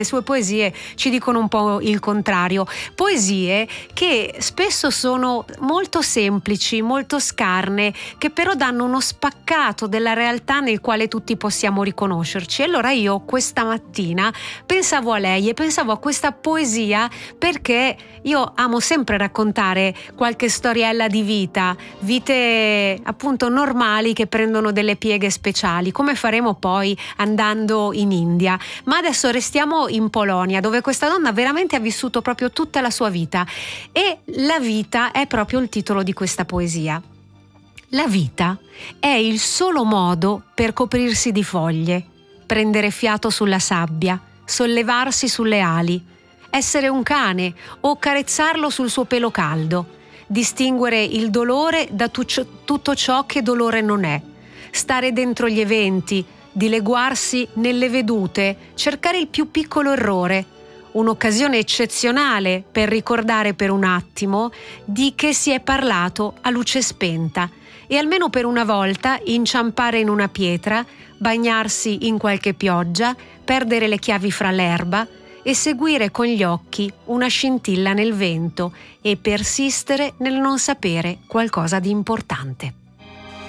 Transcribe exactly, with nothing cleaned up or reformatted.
Le sue poesie ci dicono un po' il contrario, poesie che spesso sono molto semplici, molto scarne, che però danno uno spaccato della realtà nel quale tutti possiamo riconoscerci. Allora io questa mattina pensavo a lei e pensavo a questa poesia, perché io amo sempre raccontare qualche storiella di vita, vite appunto normali che prendono delle pieghe speciali, come faremo poi andando in India. Ma adesso restiamo in Polonia, dove questa donna veramente ha vissuto proprio tutta la sua vita, e la vita è proprio il titolo di questa poesia. La vita è il solo modo per coprirsi di foglie, prendere fiato sulla sabbia, sollevarsi sulle ali, essere un cane o carezzarlo sul suo pelo caldo, distinguere il dolore da tutto ciò che dolore non è, stare dentro gli eventi, dileguarsi nelle vedute, cercare il più piccolo errore, un'occasione eccezionale per ricordare per un attimo di che si è parlato a luce spenta, e almeno per una volta inciampare in una pietra, bagnarsi in qualche pioggia, perdere le chiavi fra l'erba e seguire con gli occhi una scintilla nel vento e persistere nel non sapere qualcosa di importante.